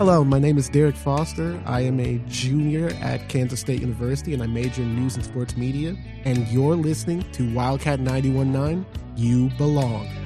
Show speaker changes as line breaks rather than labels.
Hello, my name is Derek Foster. I am a junior at Kansas State University, and I major in news and sports media. And you're listening to Wildcat 91.9, You Belong.